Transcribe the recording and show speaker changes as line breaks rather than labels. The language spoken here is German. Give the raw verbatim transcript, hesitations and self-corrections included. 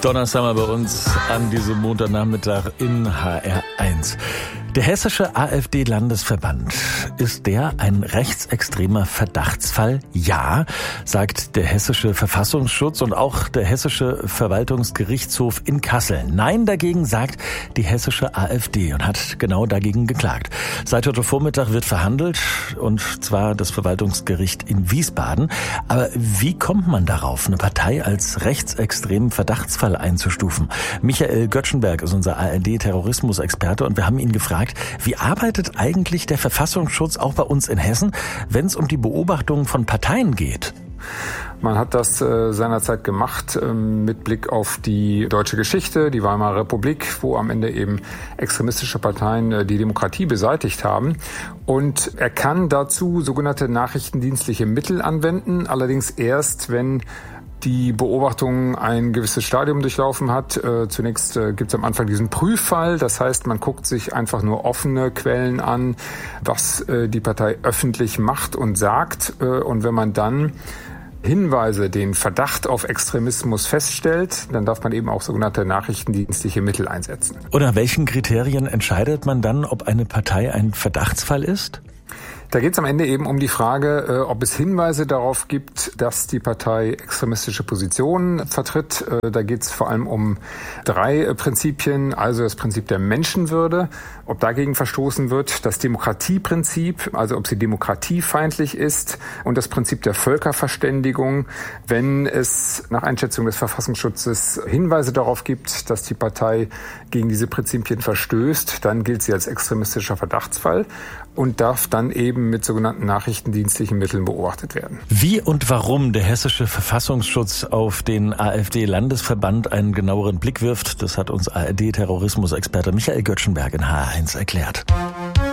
Donnerstag mal bei uns an diesem Montagnachmittag in H R eins. Der hessische AfD-Landesverband, ist der ein rechtsextremer Verdachtsfall? Ja, sagt der hessische Verfassungsschutz und auch der hessische Verwaltungsgerichtshof in Kassel. Nein dagegen sagt die hessische AfD und hat genau dagegen geklagt. Seit heute Vormittag wird verhandelt, und zwar das Verwaltungsgericht in Wiesbaden. Aber wie kommt man darauf, eine Partei als rechtsextremen Verdachtsfall einzustufen? Michael Göttschenberg ist unser A R D-Terrorismusexperte und wir haben ihn gefragt, wie arbeitet eigentlich der Verfassungsschutz auch bei uns in Hessen, wenn es um die Beobachtung von Parteien geht?
Man hat das äh, seinerzeit gemacht äh, mit Blick auf die deutsche Geschichte, die Weimarer Republik, wo am Ende eben extremistische Parteien äh, die Demokratie beseitigt haben. Und er kann dazu sogenannte nachrichtendienstliche Mittel anwenden, allerdings erst, wenn die Beobachtung ein gewisses Stadium durchlaufen hat. Äh, zunächst äh, gibt es am Anfang diesen Prüffall. Das heißt, man guckt sich einfach nur offene Quellen an, was äh, die Partei öffentlich macht und sagt. Äh, und wenn man dann Hinweise, den Verdacht auf Extremismus feststellt, dann darf man eben auch sogenannte nachrichtendienstliche Mittel einsetzen.
Oder welchen Kriterien entscheidet man dann, ob eine Partei ein Verdachtsfall ist?
Da geht es am Ende eben um die Frage, ob es Hinweise darauf gibt, dass die Partei extremistische Positionen vertritt. Da geht es vor allem um drei Prinzipien, also das Prinzip der Menschenwürde, ob dagegen verstoßen wird, das Demokratieprinzip, also ob sie demokratiefeindlich ist, und das Prinzip der Völkerverständigung. Wenn es nach Einschätzung des Verfassungsschutzes Hinweise darauf gibt, dass die Partei gegen diese Prinzipien verstößt, dann gilt sie als extremistischer Verdachtsfall und darf dann eben mit sogenannten nachrichtendienstlichen Mitteln beobachtet werden.
Wie und warum der hessische Verfassungsschutz auf den AfD-Landesverband einen genaueren Blick wirft, das hat uns A R D-Terrorismusexperte Michael Göttschenberg in H R eins erklärt.